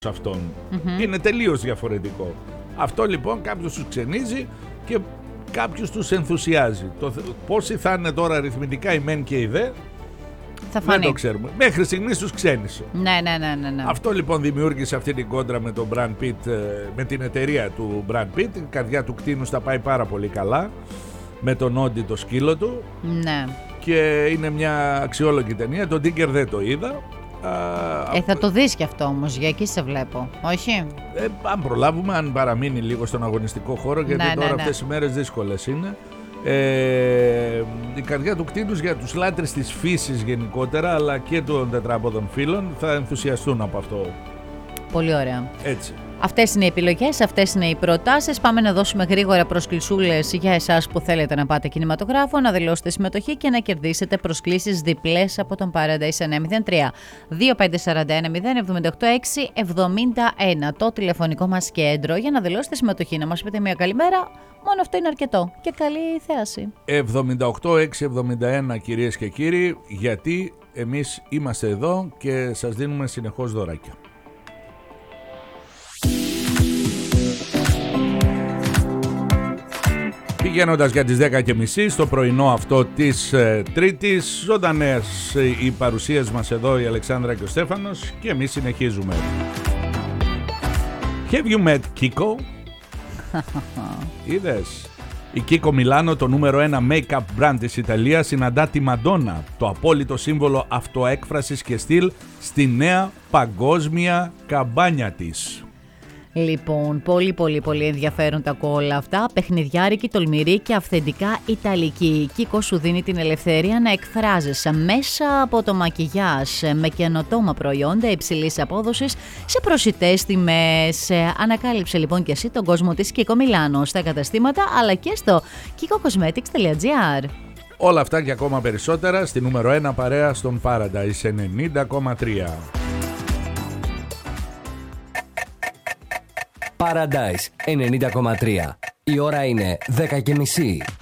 αυτόν. Είναι τελείως διαφορετικό. Αυτό λοιπόν κάποιους τους ξενίζει και κάποιους τους ενθουσιάζει. Πόσοι θα είναι τώρα αριθμητικά οι μεν και οι δε, δεν το ξέρουμε. Μέχρι στιγμής τους ξένησε. Ναι. Αυτό λοιπόν δημιούργησε αυτή την κόντρα με τον Brad Pitt, με την εταιρεία του Brad Pitt. Η καρδιά του κτήνους τα πάει πάρα πολύ καλά με τον Όντι το σκύλο του. Ναι. Και είναι μια αξιόλογη ταινία. Το Digger δεν το είδα. Θα το δεις κι αυτό όμως, για εκεί σε βλέπω, όχι? Αν προλάβουμε, αν παραμείνει λίγο στον αγωνιστικό χώρο, γιατί τώρα αυτές οι μέρες δύσκολες είναι. Η καρδιά του κτήνους για τους λάτρες της φύσης γενικότερα, αλλά και των τετράποδων φύλων, θα ενθουσιαστούν από αυτό. Πολύ ωραία. Έτσι. Αυτές είναι οι επιλογές, αυτές είναι οι προτάσεις. Πάμε να δώσουμε γρήγορα προσκλησούλες για εσάς που θέλετε να πάτε κινηματογράφο, να δηλώσετε συμμετοχή και να κερδίσετε προσκλήσεις διπλές από τον Paradise 903. 2541-078-671 το τηλεφωνικό μας κέντρο για να δηλώσετε συμμετοχή, να μας πείτε μια καλημέρα. Μόνο αυτό είναι αρκετό. Και καλή θέαση. 78-671 κυρίες και κύριοι, γιατί εμείς είμαστε εδώ και σας δίνουμε συνεχώς δωράκια. Πηγαίνοντας για τις 10:30 στο πρωινό αυτό της Τρίτης, ζωντανές οι παρουσίες μας εδώ, η Αλεξάνδρα και ο Στέφανος, και εμείς συνεχίζουμε. Have you met Kiko? Είδες? Η Kiko Milano, το νούμερο 1 make-up brand της Ιταλίας, συναντά τη Μαντόνα, το απόλυτο σύμβολο αυτοέκφρασης και στυλ, στη νέα παγκόσμια καμπάνια της. Λοιπόν, πολύ ενδιαφέρον τα όλα αυτά. Παιχνιδιάρικη, τολμηρή και αυθεντικά ιταλική. Η Κίκο σου δίνει την ελευθερία να εκφράζεσαι μέσα από το μακιγιάζ με καινοτόμα προϊόντα υψηλής απόδοσης σε προσιτές τιμές. Ανακάλυψε λοιπόν και εσύ τον κόσμο της Kiko Milano στα καταστήματα αλλά και στο kikocosmetics.gr. Όλα αυτά και ακόμα περισσότερα στη νούμερο 1 παρέα στον Paradise 90,3. Paradise 90,3. Η ώρα είναι 10:30.